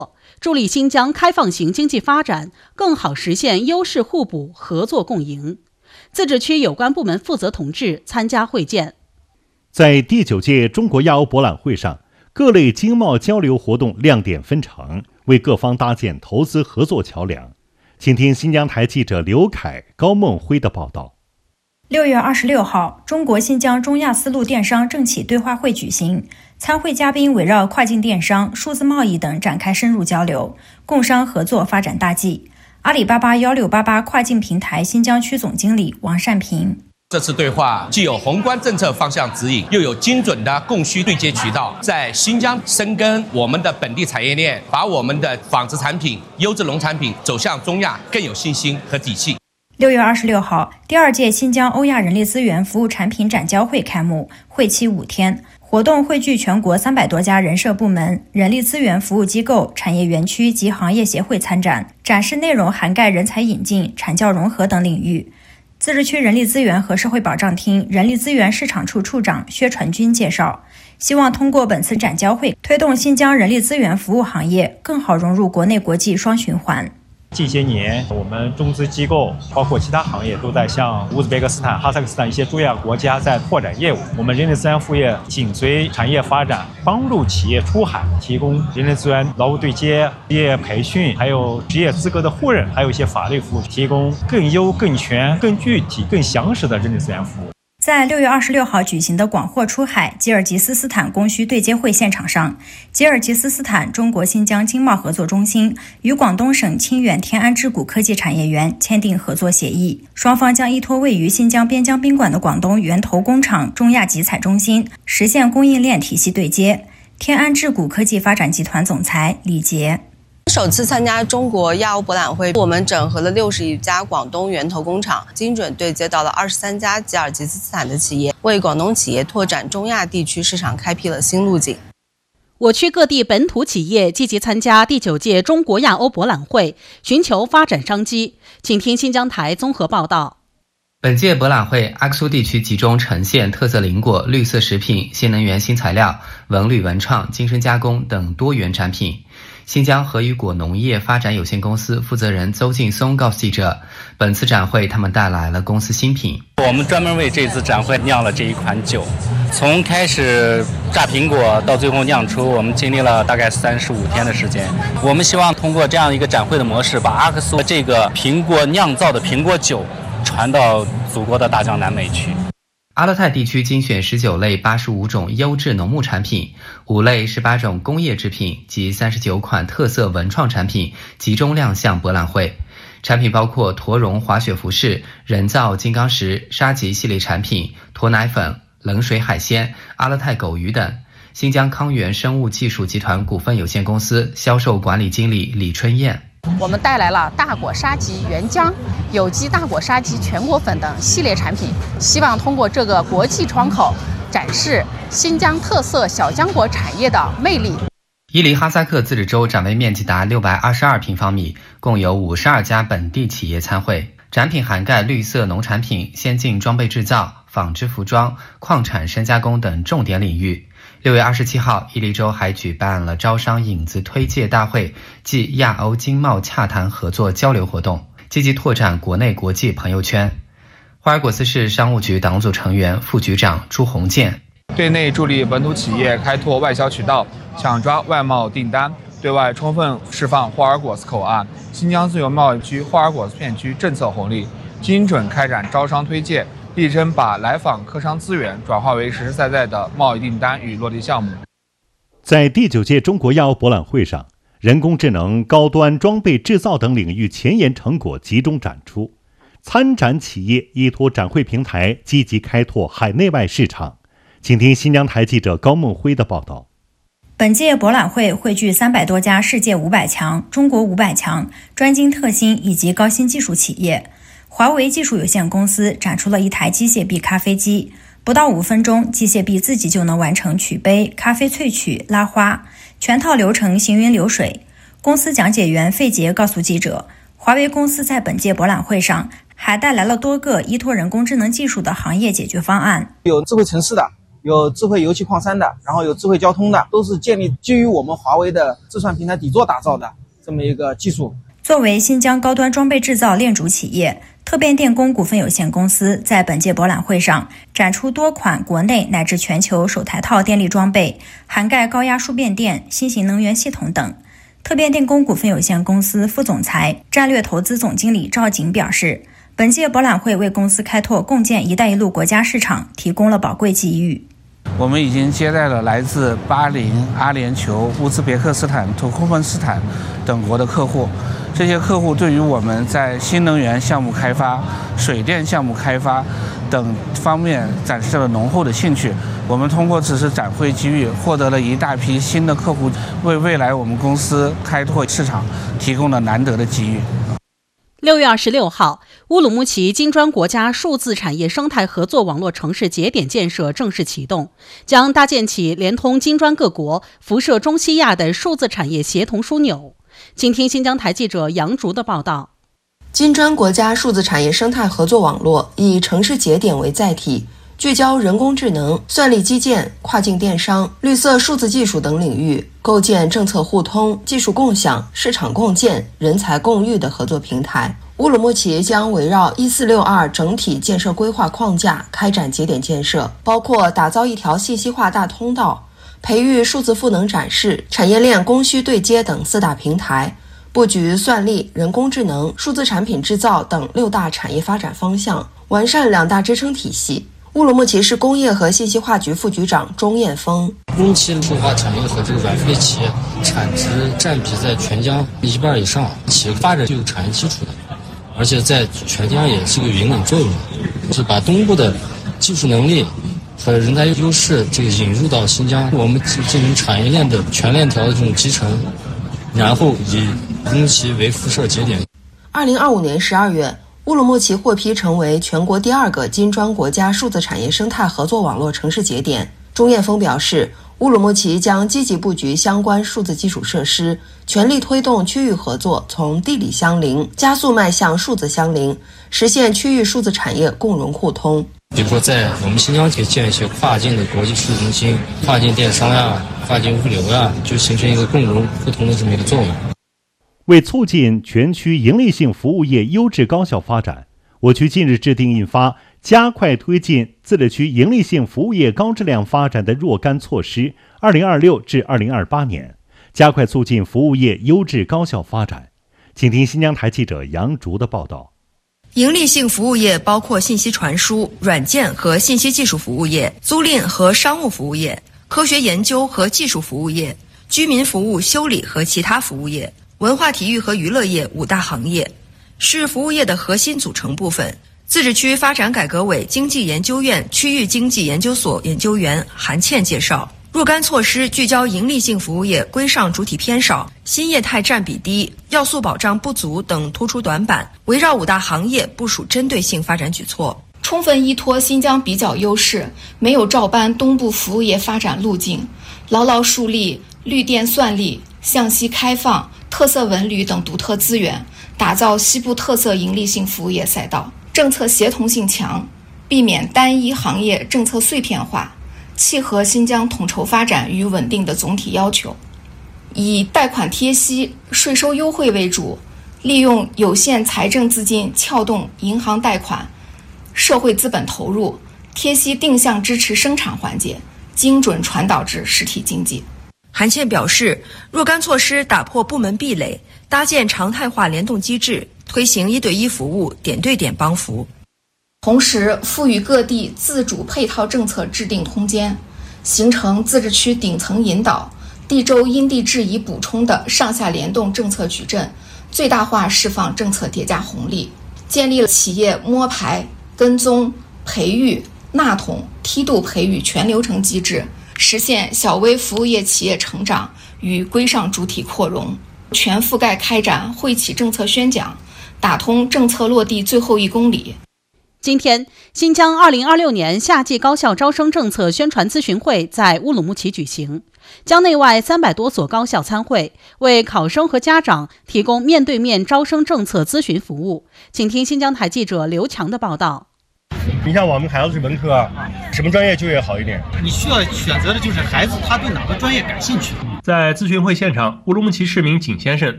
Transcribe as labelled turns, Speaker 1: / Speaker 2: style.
Speaker 1: 助力新疆开放型经济发展，更好实现优势互补、合作共赢。自治区有关部门负责同志参加会见。
Speaker 2: 在第9届中国亚欧博览会上，各类经贸交流活动亮点纷呈，为各方搭建投资合作桥梁。请听新疆台记者刘凯、高梦辉的报道。
Speaker 3: 6月26号，中国新疆中亚丝路电商政企对话会举行，参会嘉宾围绕跨境电商、数字贸易等展开深入交流，共商合作发展大计。阿里巴巴1688跨境平台新疆区总经理王善平：
Speaker 4: 这次对话既有宏观政策方向指引，又有精准的供需对接渠道，在新疆深耕我们的本地产业链，把我们的纺织产品、优质农产品走向中亚更有信心和底气。
Speaker 3: 6月26号，第2届新疆欧亚人力资源服务产品展交会开幕，会期5天。活动汇聚全国300多家人社部门、人力资源服务机构、产业园区及行业协会参展，展示内容涵盖人才引进、产教融合等领域。自治区人力资源和社会保障厅人力资源市场处处长薛传军介绍，希望通过本次展交会，推动新疆人力资源服务行业更好融入国内国际双循环。
Speaker 5: 近些年，我们中资机构包括其他行业都在向乌兹别克斯坦、哈萨克斯坦一些中亚国家在拓展业务。我们人力资源服务业紧随产业发展，帮助企业出海，提供人力资源劳务对接、职业培训，还有职业资格的互认，还有一些法律服务，提供更优、更全、更具体、更详实的人力资源服务。
Speaker 3: 在6月26号举行的广货出海吉尔吉斯斯坦供需对接会现场上，吉尔吉斯斯坦中国新疆经贸合作中心与广东省清远天安之谷科技产业园签订合作协议，双方将依托位于新疆边疆宾馆的广东源头工厂中亚集采中心，实现供应链体系对接。天安之谷科技发展集团总裁李杰：
Speaker 6: 首次参加中国亚欧博览会，我们整合了61家广东源头工厂，精准对接到了23家吉尔吉斯斯坦的企业，为广东企业拓展中亚地区市场开辟了新路径。
Speaker 1: 我区各地本土企业积极参加第9届中国亚欧博览会，寻求发展商机。请听新疆台综合报道。
Speaker 7: 本届博览会，阿克苏地区集中呈现特色林果、绿色食品、新能源新材料、文旅文创、精深加工等多元产品。新疆和雨果农业发展有限公司负责人邹劲松告诉记者，本次展会他们带来了公司新品。
Speaker 8: 我们专门为这次展会酿了这一款酒，从开始榨苹果到最后酿出，我们经历了大概35天的时间。我们希望通过这样一个展会的模式，把阿克苏这个苹果酿造的苹果酒传到祖国的大江南北去。
Speaker 7: 阿勒泰地区精选19类85种优质农牧产品，5类18种工业制品及39款特色文创产品集中亮相博览会。产品包括驼绒滑雪服饰、人造金刚石、沙棘系列产品、驼奶粉、冷水海鲜、阿勒泰狗鱼等。新疆康源生物技术集团股份有限公司销售管理经理李春燕：
Speaker 9: 我们带来了大果沙棘原浆、有机大果沙棘全果粉等系列产品，希望通过这个国际窗口展示新疆特色小浆果产业的魅力。
Speaker 7: 伊犁哈萨克自治州展位面积达622平方米，共有52家本地企业参会，展品涵盖绿色农产品、先进装备制造、纺织服装、矿产深加工等重点领域。6月27号，伊犁州还举办了招商引资推介大会暨亚欧经贸洽谈合作交流活动，积极拓展国内国际朋友圈。霍尔果斯市商务局党组成员、副局长朱洪建：
Speaker 10: 对内助力本土企业开拓外销渠道，抢抓外贸订单，对外充分释放霍尔果斯口岸、新疆自由贸易区霍尔果斯片区政策红利，精准开展招商推介，力争把来访客商资源转化为实实在在的贸易订单与落地项目。
Speaker 2: 在第9届中国亚欧博览会上，人工智能、高端装备制造等领域前沿成果集中展出，参展企业依托展会平台积极开拓海内外市场。请听新疆台记者高梦辉的报道。
Speaker 3: 本届博览会汇聚300多家世界500强、中国500强、专精特新以及高新技术企业。华为技术有限公司展出了一台机械臂咖啡机，不到5分钟，机械臂自己就能完成取杯、咖啡萃取、拉花，全套流程行云流水。公司讲解员费杰告诉记者，华为公司在本届博览会上还带来了多个依托人工智能技术的行业解决方案，
Speaker 11: 有智慧城市的， 有智慧油气矿山的，然后有智慧交通的，都是建立基于我们华为的智算平台底座打造的这么一个技术。
Speaker 3: 作为新疆高端装备制造链主企业，特变电工股份有限公司在本届博览会上展出多款国内乃至全球首台套电力装备，涵盖高压输变电、新型能源系统等。特变电工股份有限公司副总裁、战略投资总经理赵景表示，本届博览会为公司开拓共建“一带一路”国家市场提供了宝贵机遇。
Speaker 12: 我们已经接待了来自巴林、阿联酋、乌兹别克斯坦、土库曼斯坦等国的客户。这些客户对于我们在新能源项目开发、水电项目开发等方面展示了浓厚的兴趣。我们通过此次展会机遇，获得了一大批新的客户，为未来我们公司开拓市场提供了难得的机遇。
Speaker 1: 6月26号，乌鲁木齐金砖国家数字产业生态合作网络城市节点建设正式启动，将搭建起连通金砖各国、辐射中西亚的数字产业协同枢纽。请听新疆台记者杨竹的报道。
Speaker 13: 金砖国家数字产业生态合作网络以城市节点为载体，聚焦人工智能、算力基建、跨境电商、绿色数字技术等领域，构建政策互通、技术共享、市场共建、人才共育的合作平台。乌鲁木齐将围绕1462整体建设规划框架开展节点建设，包括打造一条信息化大通道、培育数字赋能展示、产业链供需对接等4大平台，布局算力、人工智能、数字产品制造等6大产业发展方向，完善2大支撑体系。乌鲁木齐市工业和信息化局副局长钟艳峰：
Speaker 14: 乌鲁木齐数化产业和这个软实力企业产值占比在全疆1半以上，企业发展就有产业基础的，而且在全疆也是个引领作用，是把东部的技术能力和人才优势这个引入到新疆，我们进行产业链的全链条的这种集成，然后以乌鲁木齐为辐射节点。
Speaker 13: 2025年12月，乌鲁木齐获批成为全国第2个金砖国家数字产业生态合作网络城市节点。钟艳峰表示，乌鲁木齐将积极布局相关数字基础设施，全力推动区域合作从地理相邻加速迈向数字相邻，实现区域数字产业共荣互通。
Speaker 14: 比如说在我们新疆可以建一些跨境的国际数字中心、跨境电商呀、跨境物流呀，就形成一个共荣互通的这么一个作用。
Speaker 2: 为促进全区营利性服务业优质高效发展，我区近日制定印发加快推进自治区营利性服务业高质量发展的若干措施 2026 至2028年，加快促进服务业优质高效发展。请听新疆台记者杨竹的报道。
Speaker 13: 营利性服务业包括信息传输、软件和信息技术服务业、租赁和商务服务业、科学研究和技术服务业、居民服务修理和其他服务业、文化体育和娱乐业5大行业，是服务业的核心组成部分。自治区发展改革委经济研究院区域经济研究所研究员韩倩介绍，若干措施聚焦营利性服务业规上主体偏少、新业态占比低、要素保障不足等突出短板，围绕5大行业部署针对性发展举措，
Speaker 15: 充分依托新疆比较优势，没有照搬东部服务业发展路径，牢牢树立绿电算力、向西开放、特色文旅等独特资源，打造西部特色营利性服务业赛道，政策协同性强，避免单一行业政策碎片化，契合新疆统筹发展与稳定的总体要求。以贷款贴息、税收优惠为主，利用有限财政资金撬动银行贷款、社会资本投入，贴息定向支持生产环节，精准传导至实体经济。
Speaker 13: 韩倩表示，若干措施打破部门壁垒，搭建常态化联动机制，推行1对1服务、点对点帮扶。
Speaker 15: 同时，赋予各地自主配套政策制定空间，形成自治区顶层引导、地州因地制宜补充的上下联动政策矩阵，最大化释放政策叠加红利，建立了企业摸排、跟踪、培育、纳统、梯度培育全流程机制，实现小微服务业企业成长与规上主体扩容，全覆盖开展惠企政策宣讲，打通政策落地最后1公里。
Speaker 1: 今天，新疆2026年夏季高校招生政策宣传咨询会在乌鲁木齐举行，疆内外300多所高校参会，为考生和家长提供面对面招生政策咨询服务。请听新疆台记者刘强的报道。
Speaker 16: 你像我们孩子是文科，什么专业就业好一点？
Speaker 17: 你需要选择的就是孩子他对哪个专业感兴趣。
Speaker 18: 在咨询会现场，乌鲁木齐市民景先生